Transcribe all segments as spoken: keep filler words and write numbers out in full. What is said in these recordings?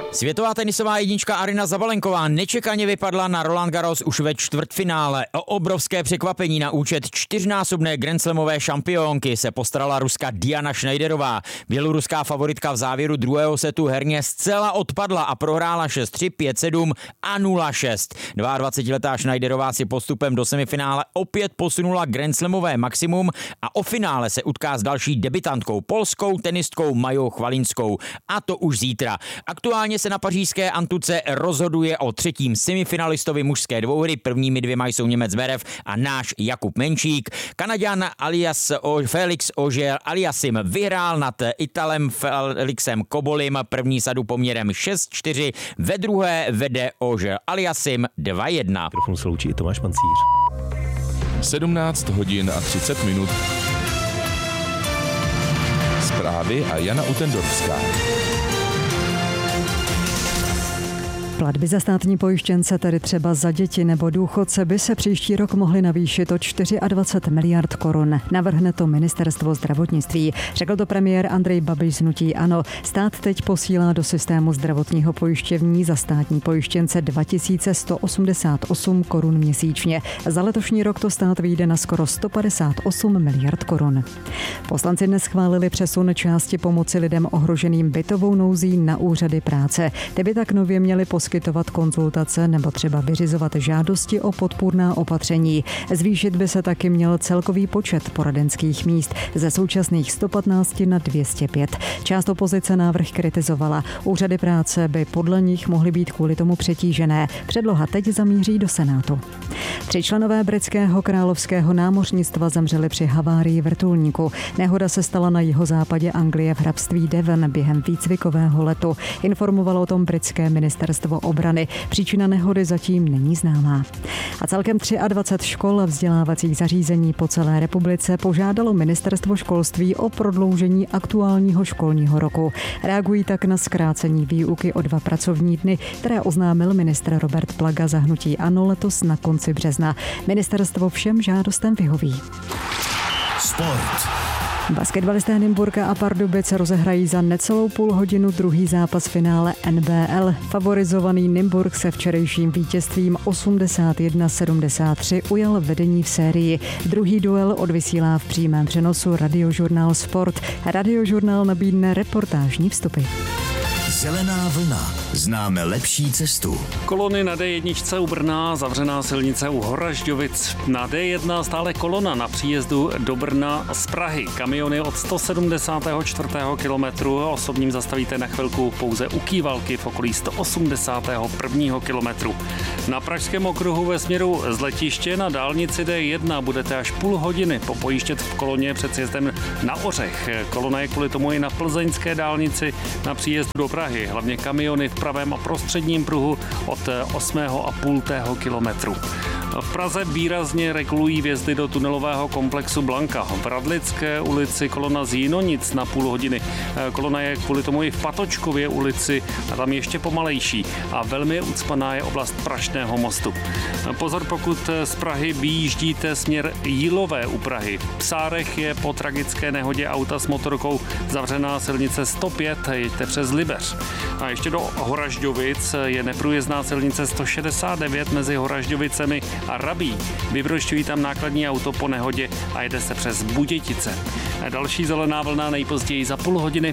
Světová tenisová jednička Aryna Sabalenková nečekaně vypadla na Roland Garros už ve čtvrtfinále. O obrovské překvapení na účet čtyřnásobné grandslamové šampionky se postarala ruská Diana Schneiderová. Běloruská favoritka v závěru druhého setu herně zcela odpadla a prohrála šest tři, pět sedm a nula šest. dvaadvacetiletá Schneiderová si postupem do semifinále opět posunula grandslamové maximum a o finále se utká s další debutantkou, polskou tenistkou Majou Chvalinskou. A to už zítra. Aktuálně se na pařížské Antuce rozhoduje o třetím semifinalistovi mužské dvouhry. Prvními dvěma jsou Němec Zverev a náš Jakub Menčík. Kanaďan alias Felix Auger-Aliassime vyhrál nad Italem Felixem Kobolim první sadu poměrem šest čtyři. Ve druhé vede Auger-Aliassime dva jedna. Mikrofon se loučí i Tomáš Pancíř. sedmnáct hodin a třicet minut. Zprávy a Jana Utendorská. Platby za státní pojištěnce, tedy třeba za děti nebo důchodce, by se příští rok mohly navýšit o dvacet čtyři miliard korun. Navrhne to ministerstvo zdravotnictví. Řekl to premiér Andrej Babiš z hnutí ANO. Stát teď posílá do systému zdravotního pojištění za státní pojištěnce dva tisíce sto osmdesát osm korun měsíčně. Za letošní rok to stát vyjde na skoro sto padesát osm miliard korun. Poslanci dnes schválili přesun části pomoci lidem ohroženým bytovou nouzí na úřady práce. Ty by tak nově měly poskytovat konzultace nebo třeba vyřizovat žádosti o podpůrná opatření. Zvýšit by se taky měl celkový počet poradenských míst ze současných sto patnáct na dvě stě pět. Část opozice návrh kritizovala. Úřady práce by podle nich mohly být kvůli tomu přetížené. Předloha teď zamíří do Senátu. Tři členové britského královského námořnictva zemřeli při havárii vrtulníku. Nehoda se stala na jihozápadě Anglie v hrabství Devon během výcvikového letu. Informovalo o tom britské ministerstvo obrany. Příčina nehody zatím není známá. A celkem dvacet tři škol a vzdělávacích zařízení po celé republice požádalo ministerstvo školství o prodloužení aktuálního školního roku. Reagují tak na zkrácení výuky o dva pracovní dny, které oznámil ministr Robert Plaga za hnutí ANO letos na konci března. Ministerstvo všem žádostem vyhoví. Sport. Basketbalisté Nymburka a Pardubic rozehrají za necelou půl hodinu druhý zápas finále N B L. Favorizovaný Nymburk se včerejším vítězstvím osmdesát jedna sedmdesát tři ujal vedení v sérii. Druhý duel odvysílá v přímém přenosu Radiožurnál Sport. Radiožurnál nabídne reportážní vstupy. Zelená vlna. Známe lepší cestu. Kolony na D jedna u Brna, zavřená silnice u Horažďovic. Na D jedna stále kolona na příjezdu do Brna z Prahy. Kamiony od sto sedmdesátého čtvrtého kilometru. Osobním zastavíte na chvilku pouze u Kývalky v okolí sto osmdesátého prvního kilometru. Na pražském okruhu ve směru z letiště na dálnici D jedna budete až půl hodiny popojíždět v koloně před sjezdem na Ořech. Kolona je kvůli tomu i na plzeňské dálnici na příjezdu do Prahy. Hlavně kamiony v pravém a prostředním pruhu od osmého a půl kilometru. V Praze výrazně regulují vjezdy do tunelového komplexu Blanka. V Radlické ulici kolona z Jinonic na půl hodiny. Kolona je kvůli tomu i v Patočkově ulici a tam ještě pomalejší. A velmi ucpaná je oblast Prašného mostu. Pozor, pokud z Prahy vyjíždíte směr Jílové u Prahy. V Psárech je po tragické nehodě auta s motorkou zavřená silnice sto pět, jeďte přes Libeř. A ještě do Horažďovic je neprůjezdná silnice sto šedesát devět mezi Horažďovicemi a Rabí. Vybrošťují tam nákladní auto po nehodě a jede se přes Budětice. A další zelená vlna nejpozději za půl hodiny.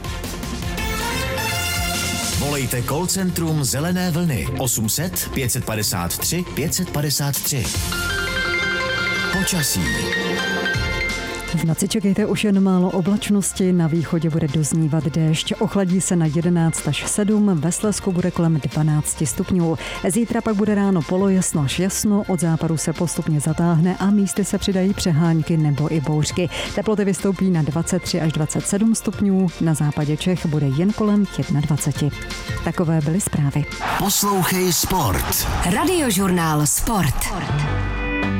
Volejte call centrum Zelené vlny osm set pět padesát tři pět padesát tři. Počasí. V noci čekejte už jen málo oblačnosti, na východě bude doznívat déšť, ochladí se na jedenáct až sedm, ve Slezsku bude kolem dvanáct stupňů. Zítra pak bude ráno polojasno až jasno, od západu se postupně zatáhne a místy se přidají přehánky nebo i bouřky. Teploty vystoupí na dvacet tři až dvacet sedm stupňů, na západě Čech bude jen kolem dvacet jedna. Takové byly zprávy. Poslouchej Sport. Radiožurnál Sport.